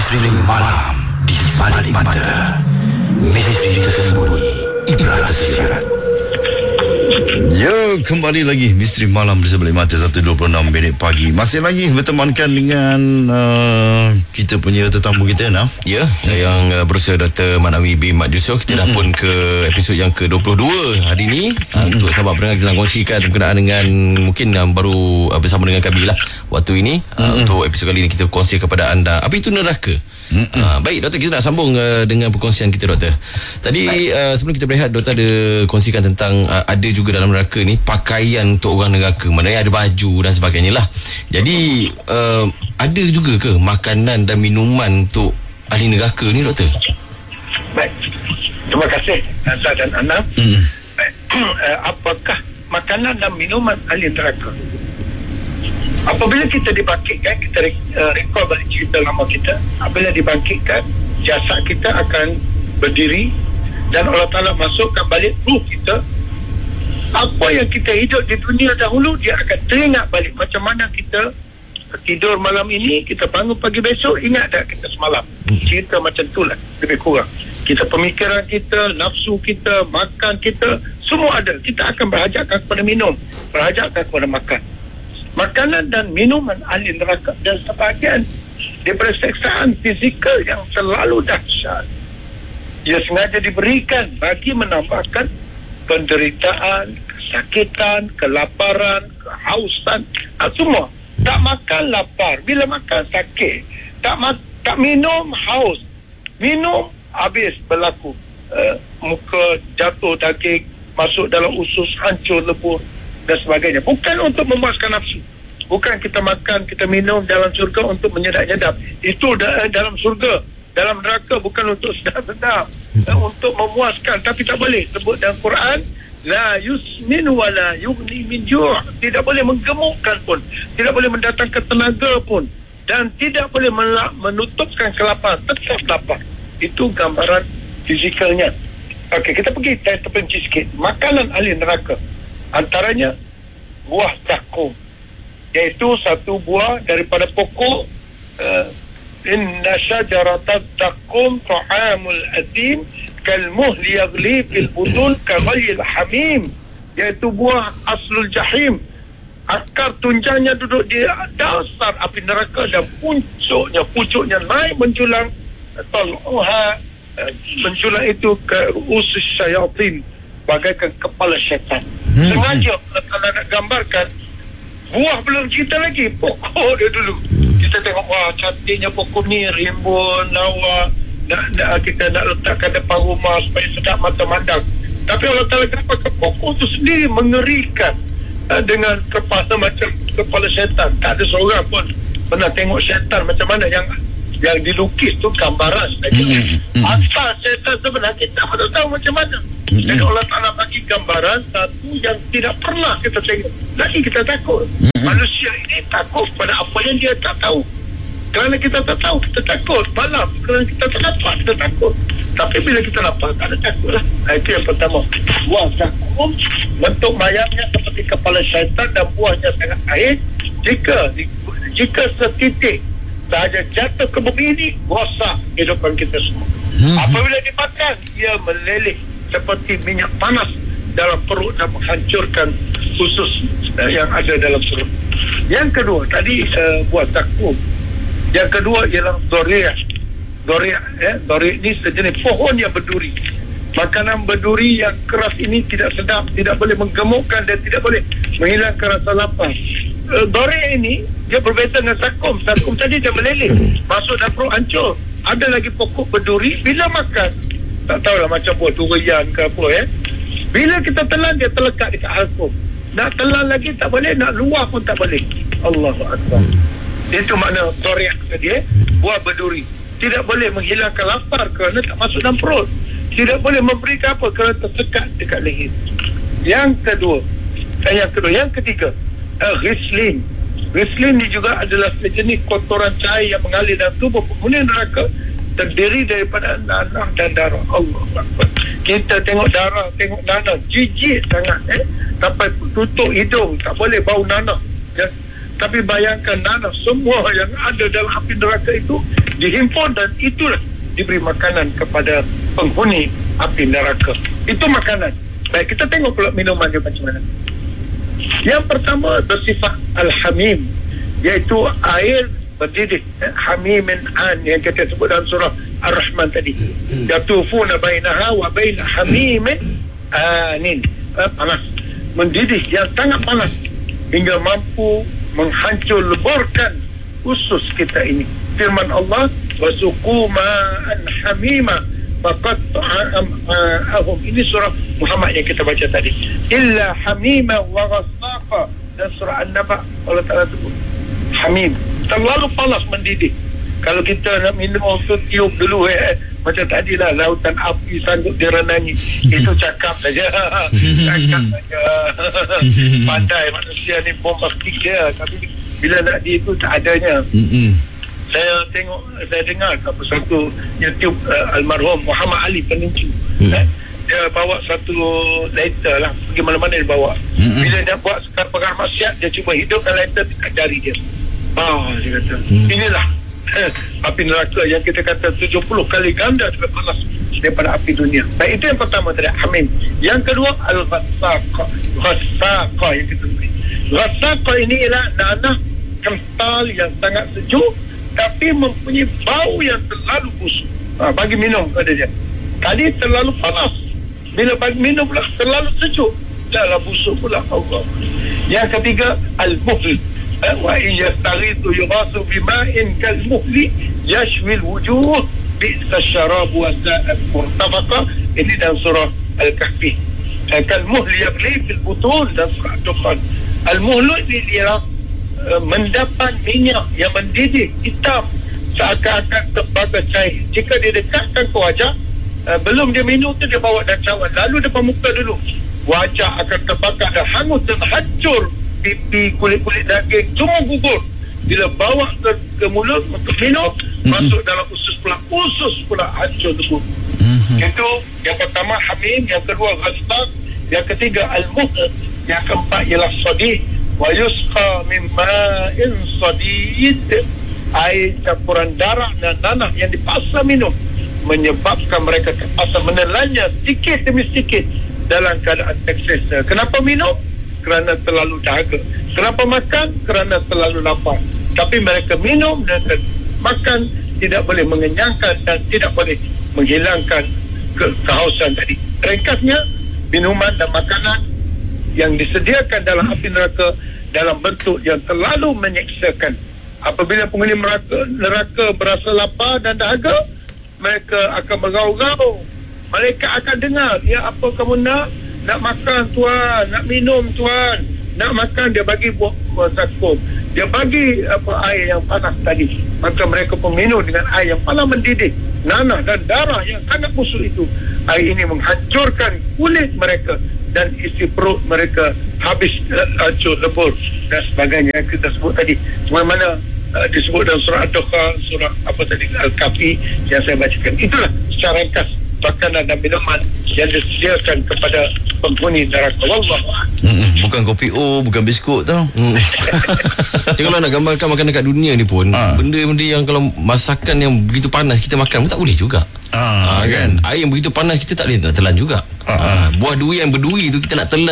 Misteri malam di balik mata. Misteri tersembunyi ibrah tersirat. Ya, kembali lagi Misteri Malam di Sebalik Mata 1.26 pagi. Masih lagi bertemankan dengan kita punya tetamu kita, Naf. Ya, yang berusaha Dr. Manawi bin Mat Yusof. Kita dah pun ke episod yang ke-22 hari ini. Untuk sahabat pendengar, kita nak kongsikan berkenaan dengan mungkin baru bersama dengan kami lah waktu ini. Untuk episod kali ini kita kongsi kepada anda apa itu neraka. Baik Doktor, kita nak sambung dengan perkongsian kita, Doktor. Tadi sebelum kita berehat, Doktor ada kongsikan tentang ada juga dalam neraka ni pakaian untuk orang neraka, maknanya ada baju dan sebagainya lah. Jadi ada juga ke makanan dan minuman untuk ahli neraka ni, Doktor? Baik, terima kasih Azhar dan Anam. Apakah makanan dan minuman ahli neraka? Apabila kita dibangkitkan, kita recall balik cerita lama kita. Apabila dibangkitkan, jasad kita akan berdiri dan Allah Ta'ala masukkan balik ruh kita. Apa yang kita hidup di dunia dahulu, dia akan teringat balik. Macam mana kita tidur malam ini, kita bangun pagi besok, ingat tak kita semalam. Cerita macam tu lah, lebih kurang. Kita pemikiran kita, nafsu kita, makan kita, semua ada. Kita akan berhajatkan kepada minum, berhajatkan kepada makan. Makanan dan minuman ahli neraka dan sebahagian daripada seksaan fizikal yang selalu dahsyat, ia sengaja diberikan bagi menambahkan penderitaan, kesakitan, kelaparan, kehausan, semua. Tak makan lapar, bila makan sakit. Tak minum haus, minum habis berlaku muka jatuh daging, masuk dalam usus, hancur lebur dan sebagainya. Bukan untuk memuaskan nafsu. Bukan kita makan, kita minum dalam surga untuk menyedap-nyedap. Itu dalam surga. Dalam neraka bukan untuk sedap-sedap, untuk memuaskan. Tapi tak boleh sebut dalam Quran, la yusmin wa la yughni min ju'. Tidak boleh menggemukkan pun, tidak boleh mendatangkan tenaga pun, dan tidak boleh menutupkan kelaparan. Tetap lapar. Itu gambaran fizikalnya. Okey, kita pergi terperinci sikit. Makanan ahli neraka, antaranya buah zakum, iaitu satu buah daripada pokok inna syajaratat zakum ta'amul atim kalmuhli yaghli fil butun kaghayil hamim, iaitu buah aslul jahim. Akar tunjangnya duduk di dasar api neraka dan pucuknya naik menjulang, menjulang itu ke usus syayatin, bagaikan kepala syaitan. Sengaja kalau nak gambarkan, buah belum cerita lagi, pokok dia dulu. Kita tengok, wah cantiknya pokok ni, rimbun, lawa, kita nak letakkan depan rumah supaya sedap mata mandang. Tapi Allah Ta'ala gambarkan pokok tu sendiri mengerikan, dengan kepala macam kepala syaitan. Tak ada seorang pun pernah tengok syaitan macam mana. Yang dilukis tu gambaran saja. Asal syaitan sebenarnya kita tak tahu macam mana. Jadi Allah Ta'ala bagi gambaran satu yang tidak pernah kita tengok. Lagi kita takut. Manusia ini takut pada apa yang dia tak tahu. Kerana kita tak tahu, kita takut. Malam, kerana kita tak nampak, kita takut. Tapi bila kita nampak, tak ada takut lah. Itu yang pertama. Buah zakum, bentuk mayangnya seperti kepala syaitan dan buahnya sangat air. Jika setitik sahaja jatuh ke bumi ini, rosak kehidupan kita semua. Apabila dimakan, ia meleleh seperti minyak panas dalam perut dan menghancurkan usus yang ada dalam perut. Yang kedua, tadi buah zakum. Yang kedua ialah doriah. Doriah ni sejenis pohon yang berduri. Makanan berduri yang keras ini tidak sedap, tidak boleh menggemukkan dan tidak boleh menghilangkan rasa lapar. Doriah ini dia berbeza dengan zakum. Zakum tadi dia meleleh, masuk dalam perut, hancur. Ada lagi pokok berduri, bila makan, tak tahulah macam buah durian ke apa bila kita telan, dia terlekat dekat halkum. Nak telan lagi tak boleh, nak luah pun tak boleh. Allahu Akbar. Itu makna doriah tadi, buah berduri. Tidak boleh menghilangkan lapar kerana tak masuk dalam perut. Tidak boleh memberikan apa kerana tersekat dekat leher. Yang ketiga, ghislin. Ghislin ni juga adalah sejenis kotoran cair yang mengalir dalam tubuh penghuni neraka, terdiri daripada nanah dan darah. Allah Akbar. Kita tengok darah, tengok nanah, jijik sangat sampai tutup hidung, tak boleh bau nanah. Tapi bayangkan nanah, semua yang ada dalam api neraka itu dihimpun dan itulah diberi makanan kepada penghuni api neraka. Itu makanan. Baik, kita tengok pula minumannya macam mana. Yang pertama bersifat al-hamim, iaitu air berdidih. Hamimin an yang kita sebut dalam surah Ar-Rahman tadi. Yatufuna bainaha wa bain hamimin anin. Panas, mendidih yang sangat panas hingga mampu menghancur leburkan usus kita ini. Firman Allah, wasuqu ma'an hamima faqatta'ahum. Ini surah Muhammad yang kita baca tadi. Illa hamima wa ghassaqa. Dan surah An-Naba Allah Ta'ala sebut hamim, terlalu panas mendidih. Kalau kita nak minum tu tiup dulu macam tadilah lautan api sanggup direnangi. Itu cakap saja. Cakap saja. Pandai manusia ni bombastik dia, tapi bila nak di itu tak adanya. Saya dengar satu YouTube almarhum Muhammad Ali Penincu. Dia bawa satu lighter lah, pergi mana-mana dia bawa. Bila dia buat perkara maksiat, dia cuba hidupkan lighter dekat jari dia. Dia kata, inilah api neraka yang kita kata 70 kali ganda lebih panas daripada api dunia. Baik, itu yang pertama tadi, hamim. Yang kedua, al-ghassaqa. Ghassaqa yang kita beri. Ghassaqa ini ialah nanah kental yang sangat sejuk tapi mempunyai bau yang terlalu busuk. Bagi minum pada dia. Tadi terlalu panas, bila bagi minum pula terlalu sejuk, taklah busuk pula. Allah. Yang ketiga, al-muhl. Wa iyastaritu yughasu bima'in kalmuhli yashwil wujuh bi'sa syarab wa sa'at murtafaqa. Ini dalam surah Al-Kahfi. Kalmuhli yaghli fil butun dan surah Dukhan. Al-muhlu ini ialah mendapat minyak yang mendidih hitam seakan-akan terbagai cair. Jika dia dekatkan ke wajah, belum dia minum tu dia bawa dan cawan, lalu depan muka dulu, wajah akan terbakar dan hangus dan hancur. Pipi, kulit-kulit daging semua gugur. Bila bawa ke mulut untuk minum, masuk dalam usus pula hancur tersebut. Itu yang pertama hamim, yang kedua ghasaq, yang ketiga al-muhl, yang keempat ialah sadid. Wa yusqa min ma'in sadid, air campuran darah dan nanah yang dipaksa minum menyebabkan mereka terpaksa menelannya sedikit demi sedikit dalam keadaan terseksa. Kenapa minum? Kerana terlalu dahaga. Kenapa makan? Kerana terlalu lapar. Tapi mereka minum dan makan tidak boleh mengenyangkan dan tidak boleh menghilangkan kehausan tadi. Ringkasnya, minuman dan makanan yang disediakan dalam api neraka dalam bentuk yang terlalu menyeksakan. Apabila penghuni neraka berasa lapar dan dahaga, mereka akan bergaul-gaul. Mereka akan dengar, ya apa kamu nak? Nak makan tuan, nak minum tuan, nak makan, dia bagi buah zakum, dia bagi air yang panas tadi. Maka mereka pun minum dengan air yang panas mendidih, nanah dan darah yang sangat busuk itu. Air ini menghancurkan kulit mereka dan isi perut mereka habis hancur lebur dan sebagainya yang kita sebut tadi. Bagaimana disebut dalam surah Ad-Dukhan, surah Al-Kahfi yang saya bacakan. Itulah secara ringkas makanan dan minuman yang disediakan kepada penghuni neraka. Wallahu a'lam. Bukan kopi O, bukan biskut tau. Jadi kalau nak gambarkan makanan kat dunia ni pun, benda-benda yang kalau masakan yang begitu panas kita makan pun tak boleh juga. Kan? Air yang begitu panas kita tak boleh nak telan juga. Buah duri yang berduri tu kita nak telan